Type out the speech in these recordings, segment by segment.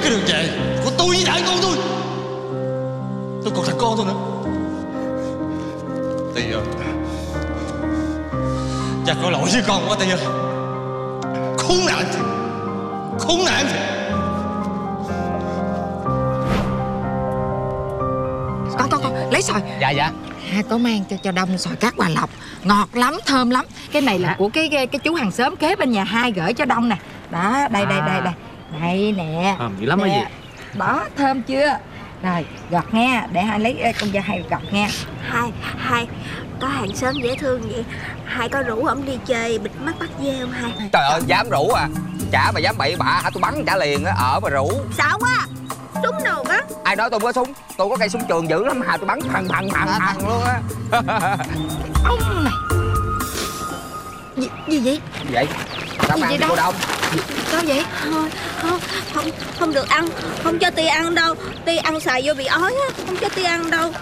cái đường về của tôi với đại con tôi. Tôi còn thằng con tôi nữa. Ti ơi, cha có lỗi với con quá Ti ơi. Khốn nạn thiệt, khốn nạn thiệt. Con lấy xoài. Dạ. Có mang cho Đông xoài cát Hòa Lộc, ngọt lắm, thơm lắm. Cái này là của cái chú hàng xóm kế bên nhà hai gửi cho Đông nè. Đó, đây đây nè. Thơm dữ lắm á gì. Đó, thơm chưa? Rồi, gọt nghe, để hai lấy con dao hai gọt nghe. Hai có hàng xóm dễ thương vậy, hai có rủ ổng đi chơi bịt mắt bắt dê không hai? Trời ơi, dám rủ à? Chả mà dám bậy bạ hả? Tôi bắn chả liền á, ở mà rủ. Sợ quá. Súng đâu á? Ai nói tôi có súng? Tôi có cây súng trường dữ lắm hà, tôi bắn thằng luôn á. Ông này. Gì vậy? Vậy? Sao Gì ăn vậy cô Đông? Sao vậy? Không được ăn, không cho Ti ăn đâu. Ti ăn xài vô bị ói á, không cho Ti ăn đâu.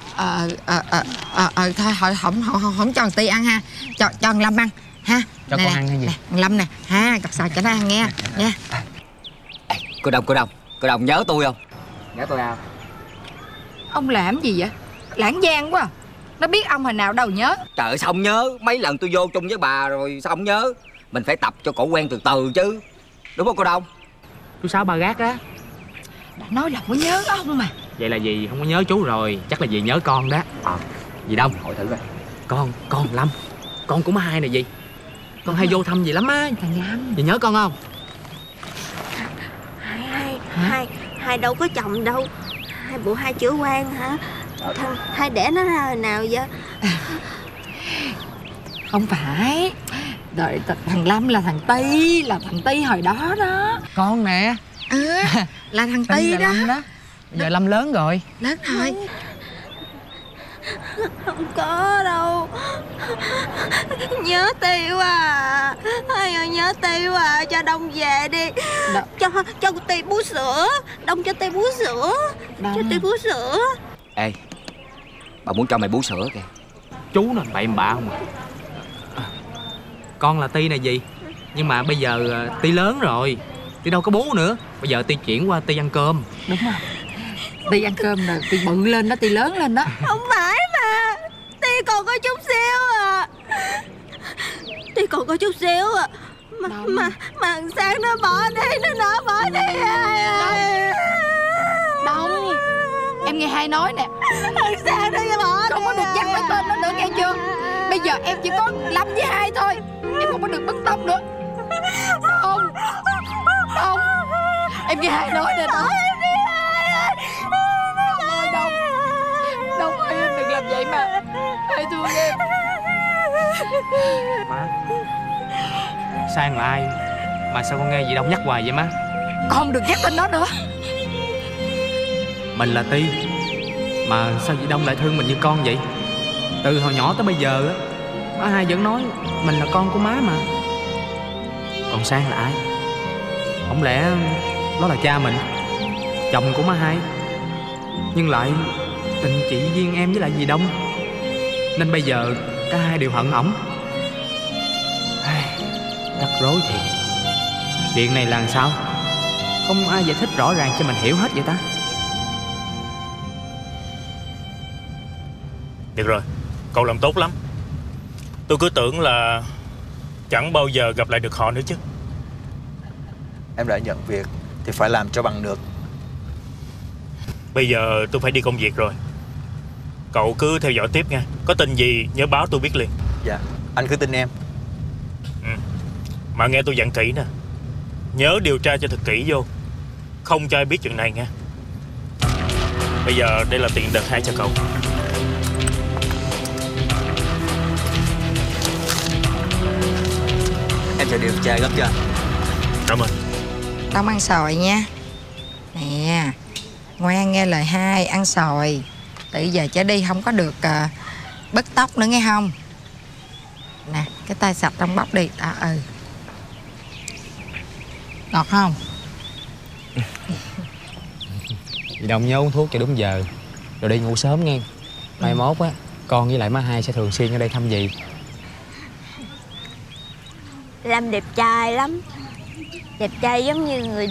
Thôi không cho Ti ăn ha. Cho thằng Lâm ăn ha. Cho con ăn hay gì? Thằng Lâm nè ha, gọt xoài cho nó ăn nghe nha. Cô Đông nhớ tôi không? Nhớ tôi không? Ông làm gì vậy? Lãng gian quá. Nó biết ông hồi nào đâu nhớ. Trời ơi, sao không nhớ? Mấy lần tôi vô chung với bà rồi sao không nhớ? Mình phải tập cho cổ quen từ từ chứ. Đúng không cô Đông? Chú Sáu ba gác á. Đã nói là không có nhớ ông mà. Vậy là dì không có nhớ chú rồi. Chắc là dì nhớ con đó. Dì Đông Hỏi thử coi. Con Lâm, con của má Hai này dì. Con hay vô thăm dì lắm á. Thằng Lâm, Dì nhớ con không? Hai đâu có chồng đâu. Hai chữa quan hả? Hai đẻ nó ra hồi nào vậy? không phải. Đợi thằng Lâm là thằng Ti, hồi đó đó. Con nè. Là thằng Ti đó. Lâm đó. Giờ Lâm lớn rồi. Lớn rồi. Không có đâu. Nhớ Ti quá à. Ai ơi, nhớ Ti quá à. Cho Đông về đi. Cho Ti bú sữa. Đông cho Ti bú sữa. Cho Ti bú sữa. Ê, bà muốn cho mày bú sữa kìa. Chú nó bậy bạ không à. Con là Ti này dì. Nhưng mà bây giờ Ti lớn rồi, Ti đâu có bú nữa. Bây giờ Ti chuyển qua Ti ăn cơm. Đúng rồi. Ti ăn cơm rồi Ti bự lên đó, Ti lớn lên đó. Không phải mà. Ti còn có chút xíu à. Ti còn có chút xíu à. Mà thằng Sang nó bỏ đi. Nó bỏ đi. Đông, em nghe hai nói nè. Thằng Sang nó bỏ đi. Không có được nhắc tới tên nó nữa nghe chưa? Bây giờ em chỉ có Lâm với Hai thôi. Em không có được bứt tóc nữa. Không. Em nghe Hai nói nè Đông. Đông ơi, em đừng làm vậy mà. Hai thương em. Má, Sang là ai mà sao con nghe dì Đông nhắc hoài vậy má? Không được nhắc tên nó nữa. Mình là Ti, mà sao dì Đông lại thương mình như con vậy? Từ hồi nhỏ tới bây giờ á, má Hai vẫn nói mình là con của má mà. Còn Sang là ai? Không lẽ đó là cha mình, chồng của má Hai? Nhưng lại tình chị duyên em với lại dì Đông, nên bây giờ cả hai đều hận ổng. Rắc rối thiệt. Chuyện này là sao? Không ai giải thích rõ ràng cho mình hiểu hết vậy ta? Được rồi, cậu làm tốt lắm. Tôi cứ tưởng là chẳng bao giờ gặp lại được họ nữa chứ. Em đã nhận việc thì phải làm cho bằng được. Bây giờ tôi phải đi công việc rồi. Cậu cứ theo dõi tiếp nha. Có tin gì nhớ báo tôi biết liền. Dạ, anh cứ tin em. Mà nghe tôi dặn kỹ nè, nhớ điều tra cho thật kỹ vô, không cho ai biết chuyện này nha. Bây giờ đây là tiền đợt 2 cho cậu. Em sẽ điều tra gấp cho. Cảm ơn. Đông ăn xoài nha. Nè, ngoan nghe lời Hai, ăn xoài. Từ giờ trở đi không có được bứt tóc nữa nghe không? Nè, cái tay sạch trong bóc đi. Ngọt không? Dì Đông nhớ uống thuốc cho đúng giờ, rồi đi ngủ sớm nghe. Mai mốt á, con với lại má Hai sẽ thường xuyên ở đây thăm dì. Lâm đẹp trai lắm. Đẹp trai giống như người